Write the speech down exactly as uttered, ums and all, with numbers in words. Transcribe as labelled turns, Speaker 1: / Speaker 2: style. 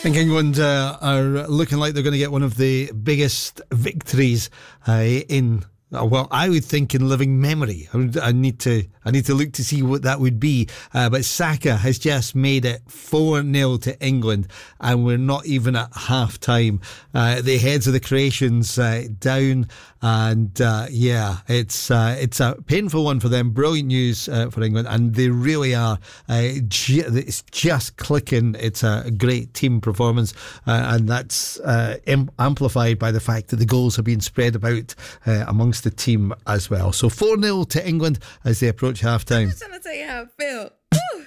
Speaker 1: think England uh, are looking like they're going to get one of the biggest victories uh, in, well, I would think in living memory. I, would, I need to I need to look to see what that would be. Uh, but Saka has just made it four nil to England, and we're not even at half time. Uh, the heads of the Croatians uh, down, and uh, yeah, it's uh, it's a painful one for them. Brilliant news uh, for England, and they really are. Uh, ju- it's just clicking. It's a great team performance, uh, and that's uh, im- amplified by the fact that the goals are being spread about uh, amongst the team as well. So four nil to England as they approach half time.
Speaker 2: I'm just trying to tell you how I feel.